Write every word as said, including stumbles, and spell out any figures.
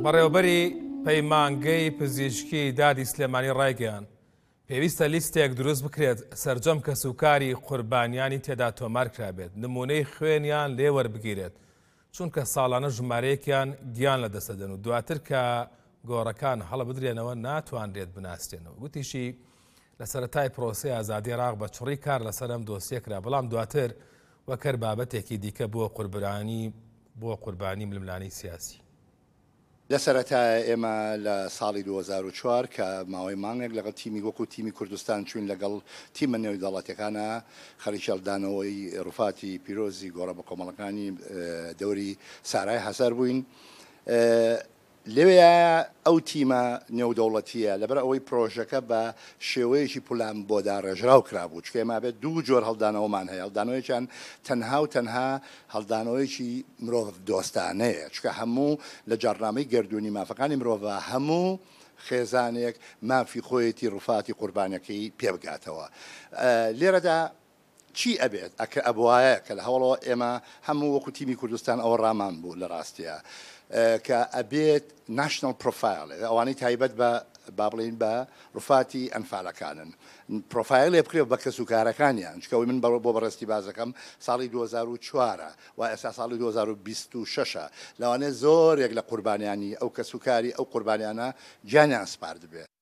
بەڕێوەبەری پەیمانگەی پزیشکی دادی سلێمانی ڕایگەیان پێویستە لیستێک دروست بکرێت سەرجەم کەسوکاری قوربانیانی تێدا تۆمار کرابێت نمونەی خوێنیان لێ وەربگیرێت چونکە ساڵانە ژمارەیەکیان گیان لە دەسەدەن و دواتر کە گۆڕەکان هەڵە بدرێنەوە ناتوانرێت بناستێنەوە. گوتیشی لە سەرەتای پرۆسەی ئازادی ڕاغ بە چڕی کار لەسەرم دۆسیە کرا بەڵام دواتر وەکەر بابەتێکی دیکە بووە قوربانی بۆ قوربانی ململانی سیاسی. لە سەرەتای ئێمە لە ساڵی دوو هەزار و چوار کە ماوەی مانگێک لەگەڵ تیمی وەکو تیمی کوردستان چوین لەگەڵ تیمە نێو دەوڵەتەکانە خەریکەڵدانەوەی ڕووفاتی پیرۆزی گۆڕە بە کۆمەڵەکانی دەوری سارای هەزار بووین. لەوەیە ئەو تیمە نێودەوڵەتیە لەبەر ئەوەی پرۆژەکە بە شێوەیەکی پولان بۆ داڕێژراو کرابوو چکە ئێمە بێت دوو جۆر هەڵدانەوەمان هەیە هەڵدانەوەیان تەنها و تەنها هەڵدانەوەیکی مرۆڤ دۆستانەیە چکە هەموو لە جارنامەی گردوونی مافەکانی مرۆڤە هەموو خێزانێک مافی خۆیەتی ڕووفاتی قوربانەکەی پێبگاتەوە. لێرەدا چی ئەبێت ئەکە ئەبواە کە لە هەوڵەوە ئێمە هەموو وەکو تیمی کوردستان ئەوە ڕامان بوو لە ڕاستیە کە ئەبێت ناشنل پرۆفایل ئەوانەی تایبەت بە با بڵین بە ڕووفاتی ئەنفالەکانن پرۆفایل لێ بکرێت بە کەسوکارەکانیان چکەوەی من بۆ بەڕێستی بازەکەم ساڵی دوو هەزار و چوارە و ئێستا ساڵی دوو هەزار و بیست و شەشە لەوانەیە زۆرێک لە قوربانیانی ئەو کەسوکاری ئەو قوربانیانە گیانیان سپارد بێت.